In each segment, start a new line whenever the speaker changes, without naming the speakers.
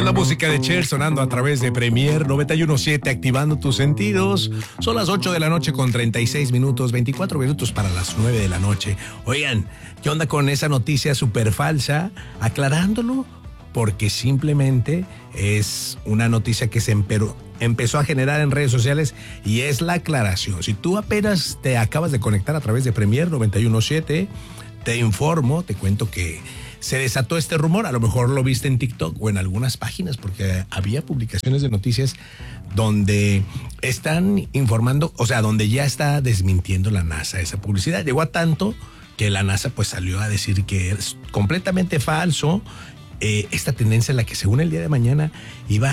la música de Cher sonando a través de Premier 91.7, activando tus sentidos. Son las 8 de la noche con 36 minutos, 24 minutos para las 9 de la noche. Oigan, ¿qué onda con esa noticia súper falsa? Aclarándolo, porque simplemente es una noticia que se empezó a generar en redes sociales y es la aclaración. Si tú apenas te acabas de conectar a través de Premier 91.7, te informo, te cuento que se desató este rumor. A lo mejor lo viste en TikTok o en algunas páginas, porque había publicaciones de noticias donde están informando, o sea, donde ya está desmintiendo la NASA esa publicidad. Llegó a tanto que la NASA pues salió a decir que es completamente falso esta tendencia en la que según el día de mañana iba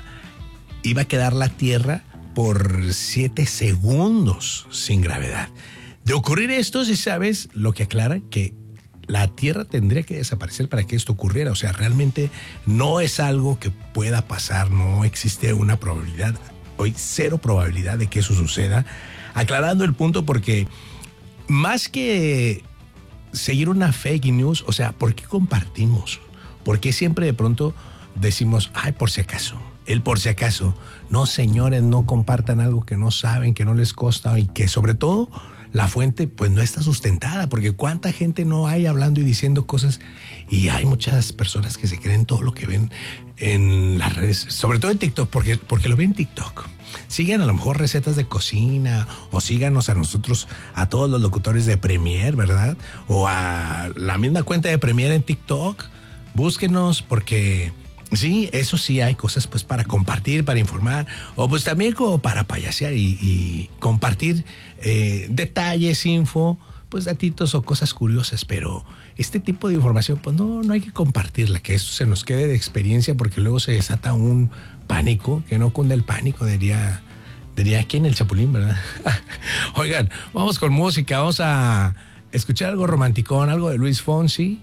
a quedar la Tierra por 7 segundos sin gravedad. De ocurrir esto, si sabes, lo que aclara que la Tierra tendría que desaparecer para que esto ocurriera. O sea, realmente no es algo que pueda pasar, no existe una probabilidad, hoy 0 probabilidad de que eso suceda. Aclarando el punto, porque más que seguir una fake news, o sea, ¿por qué compartimos? ¿Por qué siempre de pronto decimos, ay, por si acaso? El por si acaso. No, señores, no compartan algo que no saben, que no les consta y que sobre todo la fuente pues no está sustentada, porque cuánta gente no hay hablando y diciendo cosas, y hay muchas personas que se creen todo lo que ven en las redes, sobre todo en TikTok, porque lo ven en TikTok. Sigan a lo mejor recetas de cocina, o síganos a nosotros, a todos los locutores de Premier, ¿verdad? O a la misma cuenta de Premier en TikTok. Búsquenos, porque sí, eso sí, hay cosas pues para compartir, para informar, o pues también como para payasear y compartir detalles, info, pues datitos o cosas curiosas, pero este tipo de información pues no hay que compartirla, que esto se nos quede de experiencia, porque luego se desata un pánico, que no cunde el pánico, diría aquí en el Chapulín, ¿verdad? Oigan, vamos con música, vamos a escuchar algo romanticón, algo de Luis Fonsi.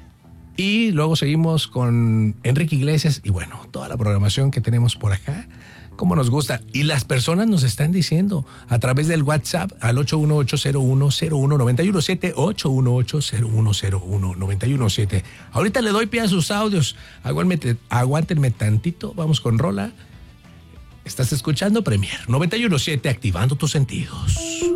Y luego seguimos con Enrique Iglesias y bueno, toda la programación que tenemos por acá, cómo nos gusta. Y las personas nos están diciendo a través del WhatsApp al 818-0101-917, 818-0101-917. Ahorita le doy pie a sus audios. Aguántenme tantito, vamos con rola. Estás escuchando Premier 91.7, activando tus sentidos.